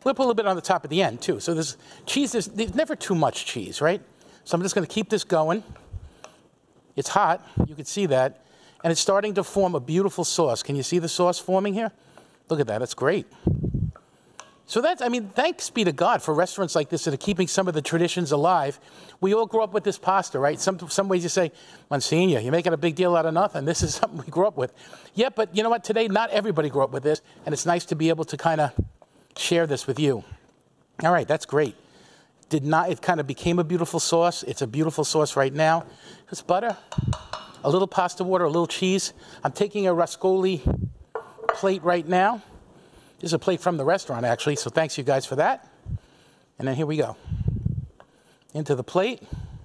We'll put a little bit on the top at the end, too. So there's cheese, there's never too much cheese, right? So I'm just going to keep this going. It's hot. You can see that. And it's starting to form a beautiful sauce. Can you see the sauce forming here? Look at that. That's great. So that's, I mean, thanks be to God for restaurants like this that are keeping some of the traditions alive. We all grew up with this pasta, right? Some ways you say, Monsignor, you're making a big deal out of nothing. This is something we grew up with. Yeah, but you know what? Today, not everybody grew up with this, and it's nice to be able to kind of share this with you. All right, that's great. It kind of became a beautiful sauce. It's a beautiful sauce right now. Just butter, a little pasta water, a little cheese. I'm taking a Rascoli plate right now. This is a plate from the restaurant, actually, so thanks you guys for that. And then here we go. Into the plate.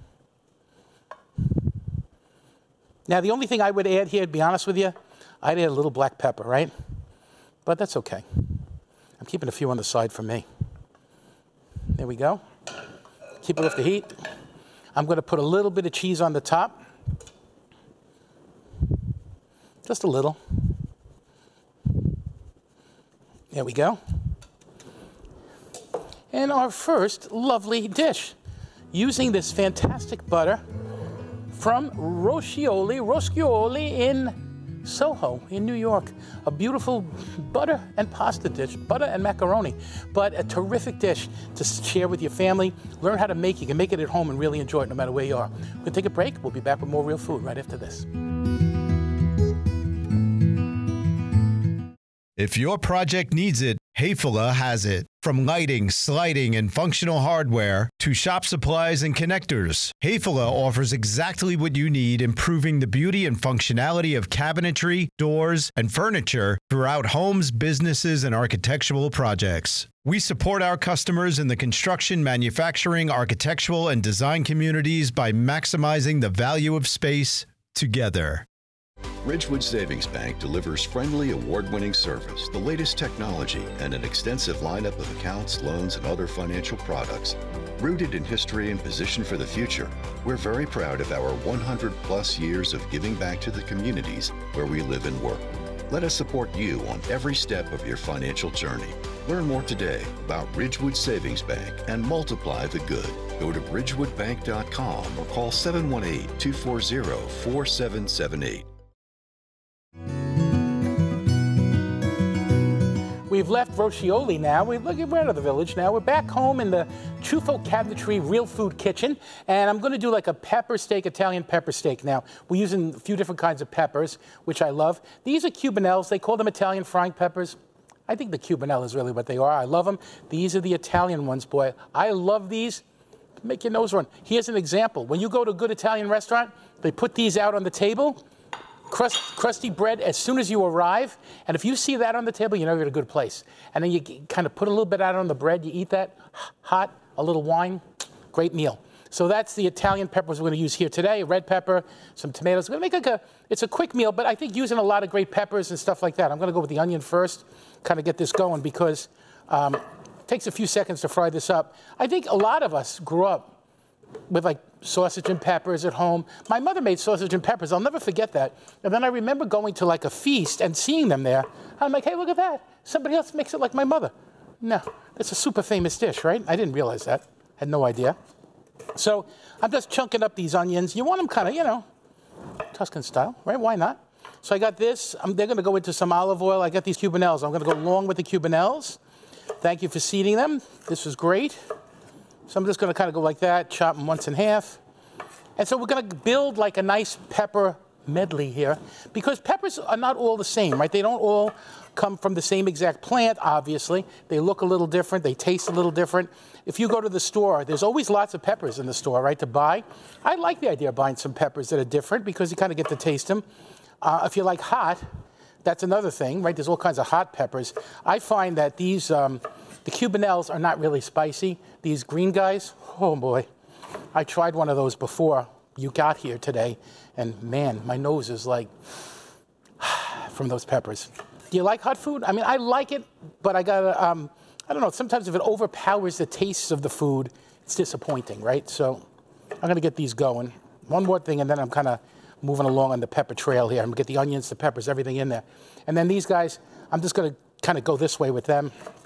Now, the only thing I would add here, to be honest with you, I'd add a little black pepper, right? But that's okay. I'm keeping a few on the side for me. There we go. Keep it off the heat. I'm going to put a little bit of cheese on the top. Just a little. There we go. And our first lovely dish, using this fantastic butter from Roscioli in Soho, in New York. A beautiful butter and pasta dish, butter and macaroni, but a terrific dish to share with your family. Learn how to make it. You can make it at home and really enjoy it no matter where you are. We're going to take a break. We'll be back with more real food right after this. If your project needs it, Hayfula has it. From lighting, sliding, and functional hardware to shop supplies and connectors, Hayfula offers exactly what you need, improving the beauty and functionality of cabinetry, doors, and furniture throughout homes, businesses, and architectural projects. We support our customers in the construction, manufacturing, architectural, and design communities by maximizing the value of space together. Ridgewood Savings Bank delivers friendly, award-winning service, the latest technology, and an extensive lineup of accounts, loans, and other financial products. Rooted in history and positioned for the future, we're very proud of our 100-plus years of giving back to the communities where we live and work. Let us support you on every step of your financial journey. Learn more today about Ridgewood Savings Bank and multiply the good. Go to ridgewoodbank.com or call 718-240-4778. We've left Roscioli now. We're out of the village now. We're back home in the Ciuffo Cabinetry Real Food Kitchen, and I'm going to do like a pepper steak, Italian pepper steak. Now, we're using a few different kinds of peppers, which I love. These are Cubanelles. They call them Italian frying peppers. I think the Cubanelle is really what they are. I love them. These are the Italian ones, boy. I love these. Make your nose run. Here's an example. When you go to a good Italian restaurant, they put these out on the table. Crusty bread as soon as you arrive, and if you see that on the table, you know you're at a good place. And then you kind of put a little bit out on the bread, you eat that hot, a little wine, great meal. So that's the Italian peppers we're going to use here today, red pepper, some tomatoes. We're going to make it's a quick meal, but I think using a lot of great peppers and stuff like that. I'm going to go with the onion first, kind of get this going because it takes a few seconds to fry this up. I think a lot of us grew up with like sausage and peppers at home. My mother made sausage and peppers. I'll never forget that. And then I remember going to like a feast and seeing them there. I'm like, hey, look at that. Somebody else makes it like my mother. No, that's a super famous dish, right? I didn't realize that. Had no idea. So I'm just chunking up these onions. You want them kind of, you know, Tuscan style, right? Why not? So I got this. They're going to go into some olive oil. I got these Cubanelles. I'm going to go along with the Cubanelles. Thank you for seeding them. This was great. So I'm just going to kind of go like that, chop them once in half. And so we're going to build like a nice pepper medley here because peppers are not all the same, right? They don't all come from the same exact plant, obviously. They look a little different. They taste a little different. If you go to the store, there's always lots of peppers in the store, right, to buy. I like the idea of buying some peppers that are different because you kind of get to taste them. If you like hot, that's another thing, right? There's all kinds of hot peppers. I find that these... the Cubanelles are not really spicy. These green guys, oh boy. I tried one of those before you got here today, and man, my nose is like from those peppers. Do you like hot food? I mean, I like it, but I gotta, I don't know, sometimes if it overpowers the tastes of the food, it's disappointing, right? So I'm gonna get these going. One more thing, and then I'm kind of moving along on the pepper trail here. I'm gonna get the onions, the peppers, everything in there. And then these guys, I'm just gonna kind of go this way with them.